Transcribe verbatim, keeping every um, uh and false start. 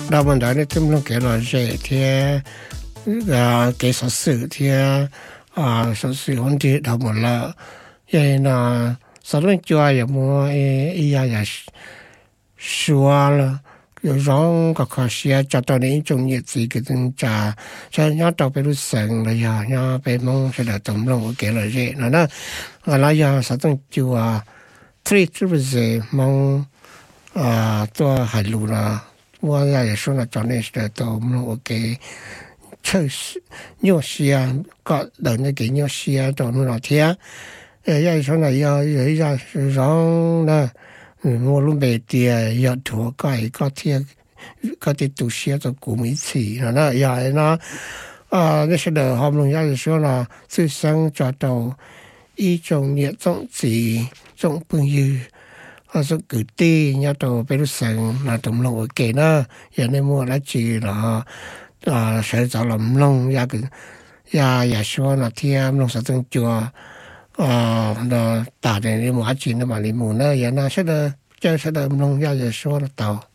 đó mình đã nói chúng nó kể là dễ thì à cái số sự thì à số sự vấn đề đó một là vậy là sau đó cho ai mua ai ai xóa là有种个可惜啊，找到那种日子嘅真假，所以我到俾到成了呀，我俾蒙出嚟咁咯，我記落啫。嗱啦，我那呀實種就啊，three 是不是蒙啊都係路啦，我也也說啦，找那些都蒙我記。確實，有時啊，個人嘅嘅有時啊，到那天，誒，有時候要有一下讓呢。嗯，我拢未啲要拖改個啲個啲讀書就顧唔起，嗱，又係啦，啊，那時候後面也說啦，最想做到一種熱種子種朋友，啊，所以啲要到比如成嗱咁落嘅啦，人哋冇嚟住啦，啊，寫咗啦唔弄也個也也說啦，天弄實種做。啊，那打的你马进的嘛，你木那也那是的，这是的农家也说了到。